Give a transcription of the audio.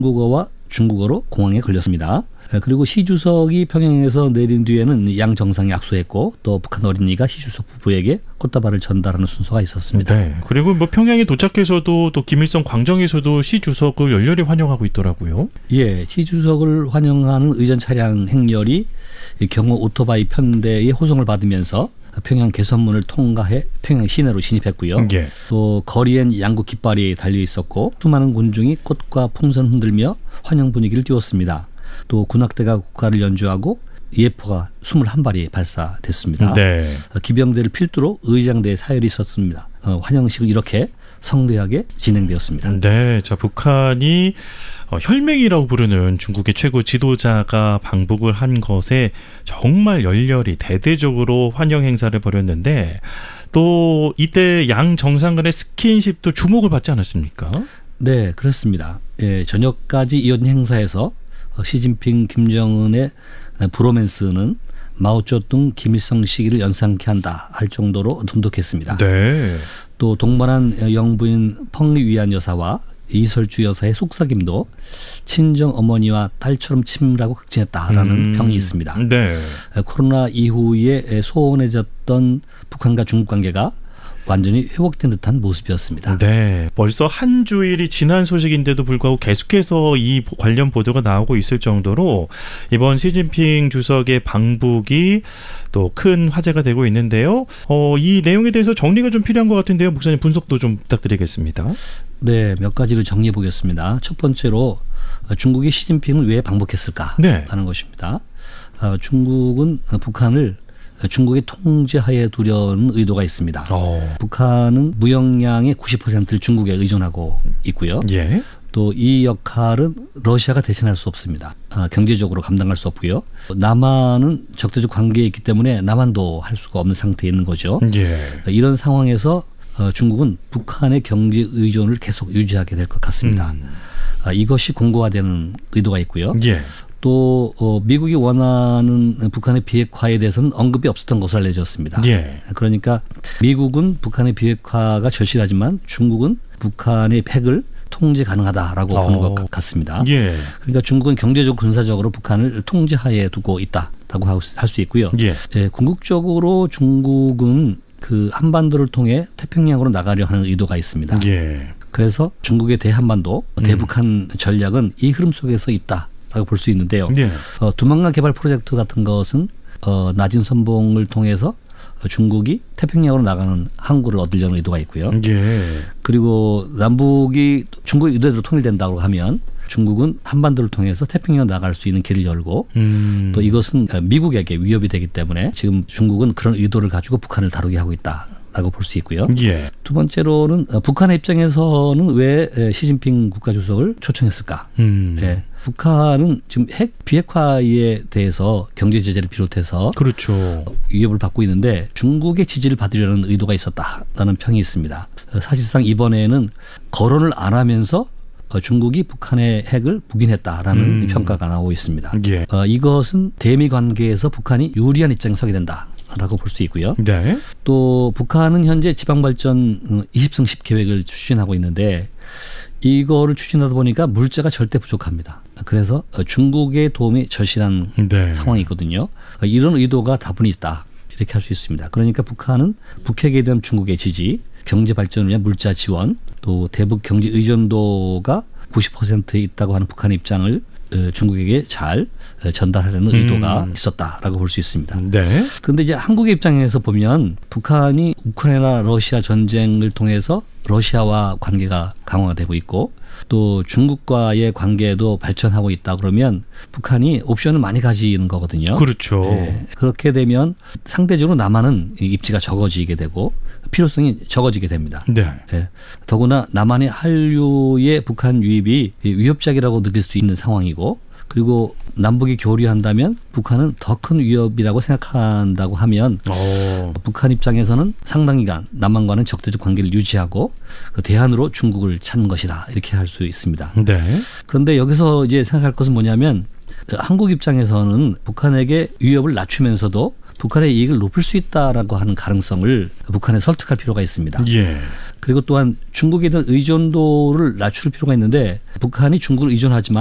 한국어와 중국어로 공항에 걸렸습니다. 그리고 시 주석이 평양에서 내린 뒤에는 양 정상이 악수했고 또 북한 어린이가 시 주석 부부에게 꽃다발을 전달하는 순서가 있었습니다. 네. 그리고 뭐 평양에 도착해서도 또 김일성 광장에서도 시 주석을 열렬히 환영하고 있더라고요. 예, 시 주석을 환영하는 의전 차량 행렬이 경호 오토바이 편대의 호송을 받으면서 평양 개선문을 통과해 평양 시내로 진입했고요. 예. 또 거리엔 양국 깃발이 달려 있었고 수많은 군중이 꽃과 풍선 흔들며 환영 분위기를 띄웠습니다. 또 군악대가 국가를 연주하고 예포가 21발이 발사됐습니다. 네. 기병대를 필두로 의장대에 사열이 있었습니다. 환영식은 이렇게 성대하게 진행되었습니다. 네, 자 북한이 혈맹이라고 부르는 중국의 최고 지도자가 방북을 한 것에 정말 열렬히 대대적으로 환영 행사를 벌였는데 또 이때 양 정상 간의 스킨십도 주목을 받지 않았습니까? 네, 그렇습니다. 예, 저녁까지 이어진 행사에서 시진핑, 김정은의 브로맨스는 마오쩌둥, 김일성 시기를 연상케 한다 할 정도로 돈독했습니다. 네. 또 동반한 영부인 펑리 위안 여사와 이설주 여사의 속삭임도 친정 어머니와 딸처럼 친밀하고 극진했다라는 평이 있습니다. 네. 코로나 이후에 소원해졌던 북한과 중국 관계가 완전히 회복된 듯한 모습이었습니다. 네, 벌써 한 주일이 지난 소식인데도 불구하고 계속해서 이 관련 보도가 나오고 있을 정도로 이번 시진핑 주석의 방북이 또 큰 화제가 되고 있는데요. 이 내용에 대해서 정리가 좀 필요한 것 같은데요. 목사님 분석도 좀 부탁드리겠습니다. 네, 몇 가지를 정리해 보겠습니다. 첫 번째로 중국이 시진핑을 왜 방북했을까 하는 것입니다. 중국은 북한을 중국의 통제하에 두려는 의도가 있습니다. 북한은 무역량의 90%를 중국에 의존하고 있고요. 예. 또 이 역할은 러시아가 대신할 수 없습니다. 경제적으로 감당할 수 없고요. 남한은 적대적 관계에 있기 때문에 남한도 할 수가 없는 상태에 있는 거죠. 예. 이런 상황에서 중국은 북한의 경제 의존을 계속 유지하게 될 것 같습니다. 이것이 공고화되는 의도가 있고요. 예. 또 미국이 원하는 북한의 비핵화에 대해서는 언급이 없었던 것으로 알려졌습니다. 예. 그러니까 미국은 북한의 비핵화가 절실하지만 중국은 북한의 핵을 통제 가능하다라고 보는 것 같습니다. 예. 그러니까 중국은 경제적 군사적으로 북한을 통제하에 두고 있다라고 할 수 있고요. 예. 예, 궁극적으로 중국은 그 한반도를 통해 태평양으로 나가려 하는 의도가 있습니다. 예. 그래서 중국의 대한반도, 대북한 전략은 이 흐름 속에서 있다라고 볼 수 있는데요. 예. 두만강 개발 프로젝트 같은 것은 낮은 선봉을 통해서 중국이 태평양으로 나가는 항구를 얻으려는 의도가 있고요. 예. 그리고 남북이 중국의 의도대로 통일된다고 하면 중국은 한반도를 통해서 태평양으로 나갈 수 있는 길을 열고 또 이것은 미국에게 위협이 되기 때문에 지금 중국은 그런 의도를 가지고 북한을 다루게 하고 있다라고 볼 수 있고요. 예. 두 번째로는 북한의 입장에서는 왜 시진핑 국가주석을 초청했을까? 예. 북한은 지금 핵 비핵화에 대해서 경제 제재를 비롯해서 그렇죠. 위협을 받고 있는데 중국의 지지를 받으려는 의도가 있었다라는 평이 있습니다. 사실상 이번에는 거론을 안 하면서 중국이 북한의 핵을 부인했다라는 평가가 나오고 있습니다. 예. 이것은 대미 관계에서 북한이 유리한 입장에 서게 된다라고 볼 수 있고요. 네. 또 북한은 현재 지방발전 20성 10 계획을 추진하고 있는데 이거를 추진하다 보니까 물자가 절대 부족합니다. 그래서 중국의 도움이 절실한 상황이거든요. 이런 의도가 다분히 있다. 이렇게 할 수 있습니다. 그러니까 북한은 북핵에 대한 중국의 지지, 경제 발전을 위한 물자 지원, 또 대북 경제 의존도가 90%에 있다고 하는 북한의 입장을 중국에게 잘 전달하려는 의도가 있었다라고 볼 수 있습니다. 네. 그런데 이제 한국의 입장에서 보면 북한이 우크라이나 러시아 전쟁을 통해서 러시아와 관계가 강화되고 있고 또 중국과의 관계도 발전하고 있다 그러면 북한이 옵션을 많이 가지는 거거든요. 그렇죠. 네. 그렇게 되면 상대적으로 남한은 입지가 적어지게 되고 필요성이 적어지게 됩니다. 네. 네. 더구나 남한의 한류의 북한 유입이 위협적이라고 느낄 수 있는 상황이고 그리고 남북이 교류한다면 북한은 더 큰 위협이라고 생각한다고 하면 북한 입장에서는 상당히간 남한과는 적대적 관계를 유지하고 그 대안으로 중국을 찾는 것이다 이렇게 할 수 있습니다. 네. 그런데 여기서 이제 생각할 것은 뭐냐면 한국 입장에서는 북한에게 위협을 낮추면서도 북한의 이익을 높일 수 있다라고 하는 가능성을 북한에 설득할 필요가 있습니다. 예. 그리고 또한 중국에 대한 의존도를 낮출 필요가 있는데 북한이 중국을 의존하지만